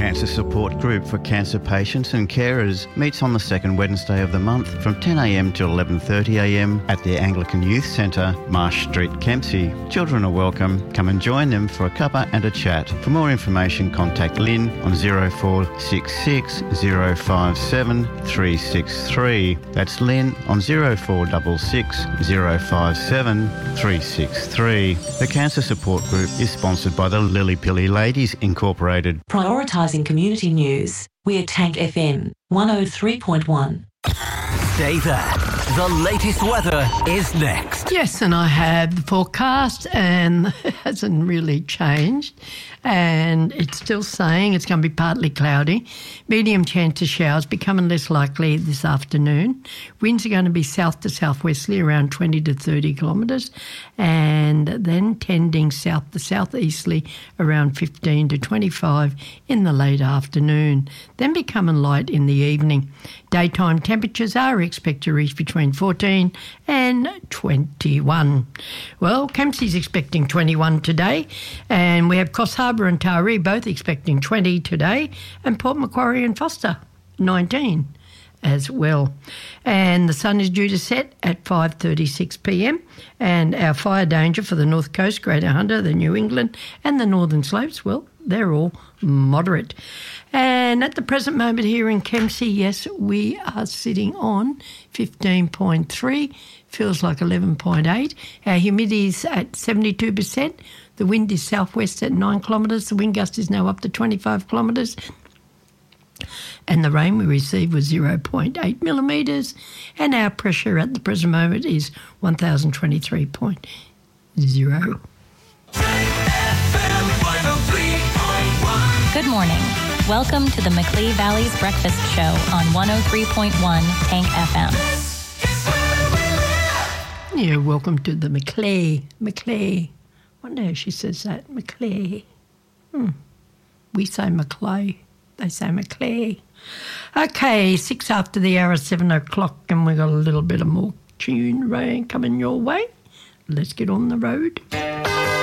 Cancer Support Group for Cancer Patients and Carers meets on the second Wednesday of the month from 10am till 11:30am at the Anglican Youth Centre, Marsh Street, Kempsey. Children are welcome. Come and join them for a cuppa and a chat. For more information, contact Lynn on 0466 057 363. That's Lynn on 0466 057 363. The Cancer Support Group is sponsored by the Lily Pilly Ladies Incorporated. Prioritising community news. We're Tank FM 103.1. Stay there. The latest weather is next. Yes, and I have the forecast, and it hasn't really changed. And it's still saying it's going to be partly cloudy. Medium chance of showers becoming less likely this afternoon. Winds are going to be south to southwesterly around 20 to 30 kilometres, and then tending south to southeasterly around 15 to 25 in the late afternoon. Then becoming light in the evening. Daytime temperatures are expected to reach between 14 and 21. Well, Kempsey's expecting 21 today, and we have Coffs Harbour and Taree both expecting 20 today, and Port Macquarie and Foster 19 as well. And the sun is due to set at 5:36pm, and our fire danger for the North Coast, Greater Hunter, the New England and the Northern Slopes, well, they're all moderate. And at the present moment here in Kempsey, yes, we are sitting on 15.3, feels like 11.8. Our humidity is at 72%. The wind is southwest at 9 kilometres. The wind gust is now up to 25 kilometres. And the rain we received was 0.8 millimetres. And our pressure at the present moment is 1023.0. Good morning. Welcome to the Macleay Valley's Breakfast Show on 103.1 Tank FM. Yeah, welcome to the Macleay. I wonder how she says that, Macleay. We say Macleay. They say Macleay. Okay, 6 after the hour, 7 o'clock, and we've got a little bit of more tune rain coming your way. Let's get on the road.